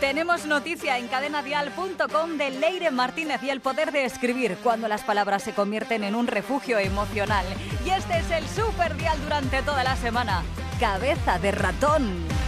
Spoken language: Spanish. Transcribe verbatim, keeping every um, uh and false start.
Tenemos noticia en cadena dial punto com de Leire Martínez y el poder de escribir cuando las palabras se convierten en un refugio emocional. Y este es el Super Dial durante toda la semana. Cabeza de ratón.